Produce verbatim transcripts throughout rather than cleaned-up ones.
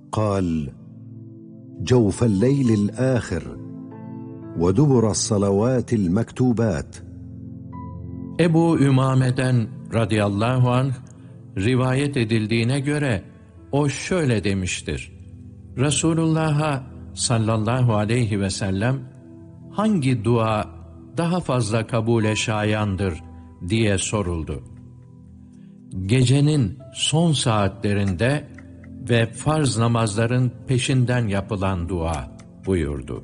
قال: جوف الليل الآخر ودبر الصلوات المكتوبات. Ebu Ümame'den radıyallahu anh rivayet edildiğine göre o şöyle demiştir: Resulullah'a sallallahu aleyhi ve sellem hangi dua daha fazla kabule şayandır diye soruldu. Gecenin son saatlerinde ve farz namazların peşinden yapılan dua buyurdu.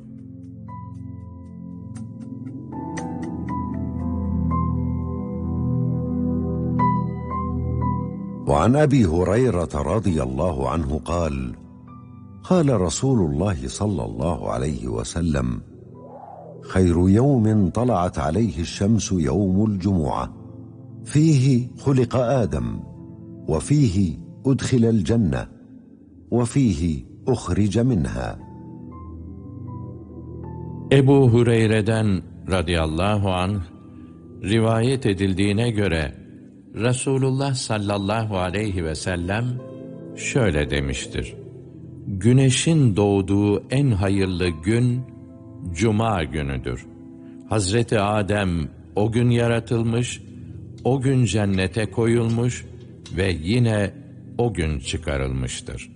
وعن أبي هريرة رضي الله عنه قال: قال رسول الله صلى الله عليه وسلم: خير يوم طلعت عليه الشمس يوم الجمعة، فيه خلق آدم، وفيه أدخل الجنة، وفيه أخرج منها. Ebu Hureyre'den radıyallahu anh rivayet edildiğine göre Resulullah sallallahu aleyhi ve sellem şöyle demiştir: Güneşin doğduğu en hayırlı gün Cuma günüdür. Hazreti Adem o gün yaratılmış, o gün cennete koyulmuş ve yine o gün çıkarılmıştır.